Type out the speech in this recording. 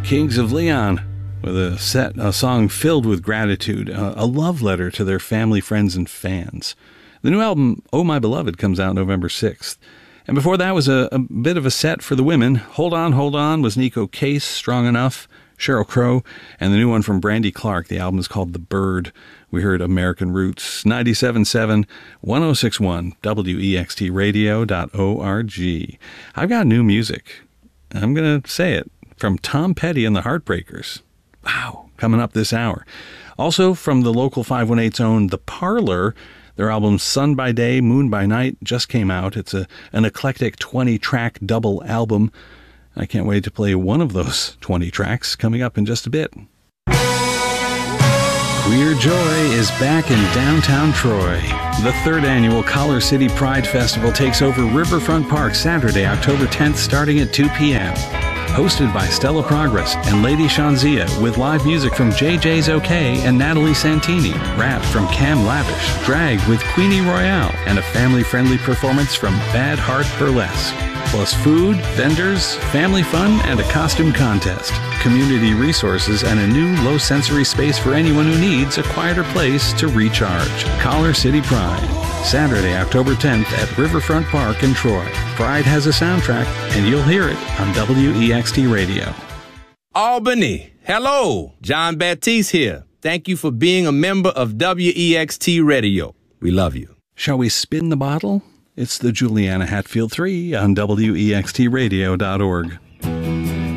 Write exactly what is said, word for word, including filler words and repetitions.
Kings of Leon, with a set, a song filled with gratitude, a, a love letter to their family, friends, and fans. The new album, Oh My Beloved, comes out November sixth. And before that was a, a bit of a set for the women. Hold On, Hold On was Nico Case, Strong Enough, Sheryl Crow, and the new one from Brandy Clark. The album is called The Bird. We heard American Roots, ninety-seven point seven, one oh six point one, W E X T radio dot org. I've got new music. I'm going to say it. From Tom Petty and the Heartbreakers. Wow, coming up this hour. Also from the local five one eight's own The Parlor, their album Sun by Day, Moon by Night just came out. It's a an eclectic twenty-track double album. I can't wait to play one of those twenty tracks coming up in just a bit. Queer Joy is back in downtown Troy. The third annual Collar City Pride Festival takes over Riverfront Park Saturday, October tenth, starting at two p.m. Hosted by Stella Progress and Lady Shanzia, with live music from J J's OK and Natalie Santini, rap from Cam Lavish, drag with Queenie Royale, and a family-friendly performance from Bad Heart Burlesque. Plus food, vendors, family fun, and a costume contest. Community resources and a new low-sensory space for anyone who needs a quieter place to recharge. Collar City Pride, Saturday, October tenth at Riverfront Park in Troy. Pride has a soundtrack, and you'll hear it on W E X T Radio. Albany, hello. John Baptiste here. Thank you for being a member of W E X T Radio. We love you. Shall we spin the bottle? It's the Juliana Hatfield three on W E X T radio dot org.